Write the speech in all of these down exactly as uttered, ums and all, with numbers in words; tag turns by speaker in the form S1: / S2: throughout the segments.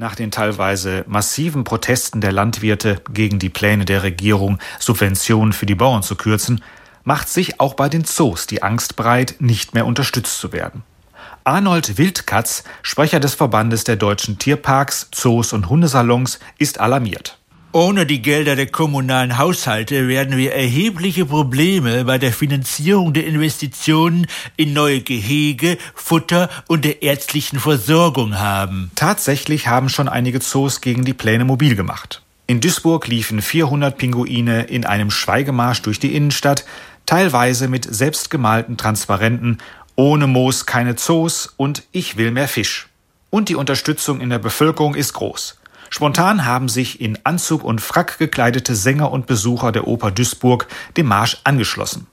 S1: Nach den teilweise massiven Protesten der Landwirte gegen die Pläne der Regierung, Subventionen für die Bauern zu kürzen, macht sich auch bei den Zoos die Angst breit, nicht mehr unterstützt zu werden. Arnold Wildkatz, Sprecher des Verbandes der deutschen Tierparks, Zoos und Hundesalons, ist alarmiert.
S2: Ohne die Gelder der kommunalen Haushalte werden wir erhebliche Probleme bei der Finanzierung der Investitionen in neue Gehege, Futter und der ärztlichen Versorgung haben.
S1: Tatsächlich haben schon einige Zoos gegen die Pläne mobil gemacht. In Duisburg liefen vierhundert Pinguine in einem Schweigemarsch durch die Innenstadt, teilweise mit selbstgemalten Transparenten, ohne Moos keine Zoos und ich will mehr Fisch. Und die Unterstützung in der Bevölkerung ist groß. Spontan haben sich in Anzug und Frack gekleidete Sänger und Besucher der Oper Duisburg dem Marsch angeschlossen.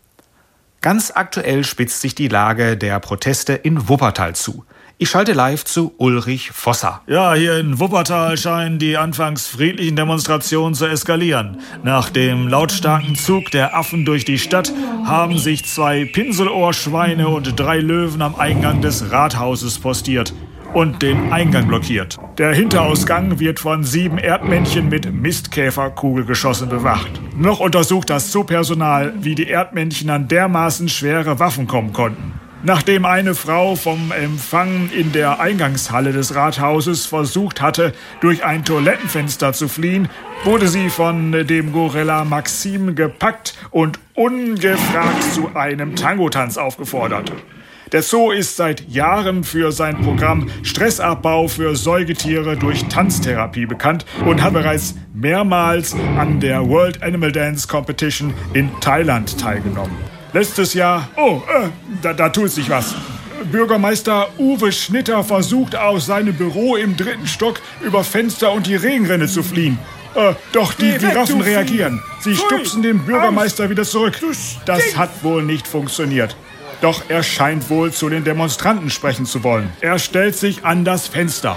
S1: Ganz aktuell spitzt sich die Lage der Proteste in Wuppertal zu. Ich schalte live zu Ulrich Vosser.
S3: Ja, hier in Wuppertal scheinen die anfangs friedlichen Demonstrationen zu eskalieren. Nach dem lautstarken Zug der Affen durch die Stadt haben sich zwei Pinselohrschweine und drei Löwen am Eingang des Rathauses postiert und den Eingang blockiert. Der Hinterausgang wird von sieben Erdmännchen mit Mistkäferkugelgeschossen bewacht. Noch untersucht das Zoopersonal, wie die Erdmännchen an dermaßen schwere Waffen kommen konnten. Nachdem eine Frau vom Empfang in der Eingangshalle des Rathauses versucht hatte, durch ein Toilettenfenster zu fliehen, wurde sie von dem Gorilla Maxim gepackt und ungefragt zu einem Tangotanz aufgefordert. Der Zoo ist seit Jahren für sein Programm Stressabbau für Säugetiere durch Tanztherapie bekannt und hat bereits mehrmals an der World Animal Dance Competition in Thailand teilgenommen. Letztes Jahr, oh, äh, da, da tut sich was. Bürgermeister Uwe Schnitter versucht aus seinem Büro im dritten Stock über Fenster und die Regenrinne zu fliehen. Äh, doch die Giraffen reagieren. Sie stupsen den Bürgermeister wieder zurück. Das hat wohl nicht funktioniert. Doch er scheint wohl zu den Demonstranten sprechen zu wollen. Er stellt sich an das Fenster.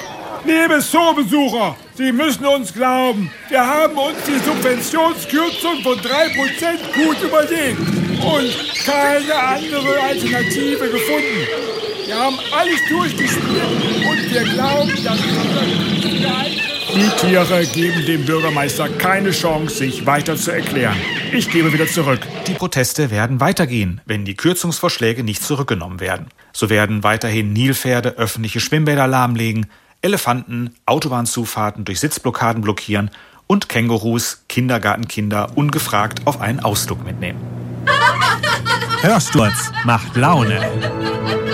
S3: Liebe Zoobesucher, Sie müssen uns glauben, wir haben uns die Subventionskürzung von drei Prozent gut überlegt und keine andere Alternative gefunden. Wir haben alles durchgespielt und wir glauben, dass die Tiere geben dem Bürgermeister keine Chance, sich weiter zu erklären. Ich gebe wieder zurück.
S1: Die Proteste werden weitergehen, wenn die Kürzungsvorschläge nicht zurückgenommen werden. So werden weiterhin Nilpferde öffentliche Schwimmbäder lahmlegen, Elefanten Autobahnzufahrten durch Sitzblockaden blockieren und Kängurus Kindergartenkinder ungefragt auf einen Ausflug mitnehmen.
S4: Hörsturz macht Laune.